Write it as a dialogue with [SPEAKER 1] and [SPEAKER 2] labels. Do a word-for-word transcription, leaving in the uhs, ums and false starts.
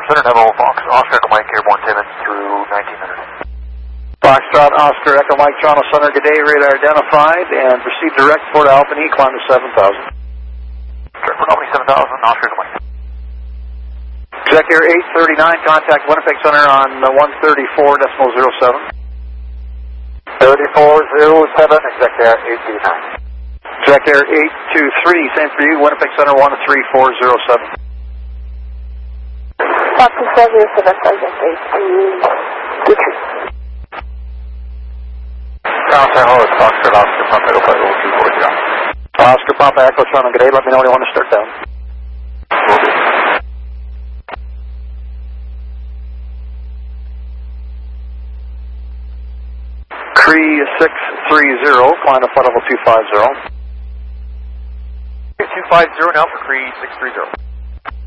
[SPEAKER 1] Center, Neville, Fox, Oscar, Echo Mike, Airborne Timmins through nineteen hundred.
[SPEAKER 2] Foxtrot, Oscar, Echo Mike, Toronto Center, good day, radar identified, and proceed direct Port Albany, climb to seven thousand.
[SPEAKER 1] Direct Port Albany, seven thousand, Oscar, Echo Mike.
[SPEAKER 2] Exec Air eight thirty-nine, contact Winnipeg Center on one thirty-four decimal zero seven.
[SPEAKER 1] thirty-four zero seven, Exec Air eight two nine.
[SPEAKER 2] Exec Air eight two three, same for you, Winnipeg Center one three four zero seven.
[SPEAKER 3] Fox four zero seven, Exec eight two three.
[SPEAKER 1] Oscar, hold it, Oscar, Oscar, Papa, Echo Mike, two four zero.
[SPEAKER 2] Oscar, Papa, Echo, Toronto, good day, let me know when you want to start down.
[SPEAKER 1] Will do.
[SPEAKER 2] Cree six three zero, climb to flight level two five zero.
[SPEAKER 1] two five zero now for Cree six three zero.